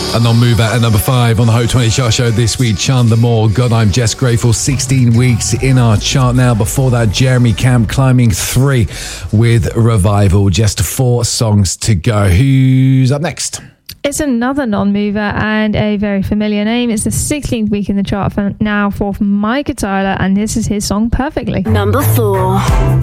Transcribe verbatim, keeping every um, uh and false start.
A non-mover at number five on the Hot twenty Chart Show this week, Chandler Moore, God, I'm Just Grateful, sixteen weeks in our chart now. Before that, Jeremy Camp climbing three with Revival. Just four songs to go. Who's up next? It's another non-mover and a very familiar name. It's the sixteenth week in the chart for now for Micah Tyler, and this is his song Perfectly. Number four.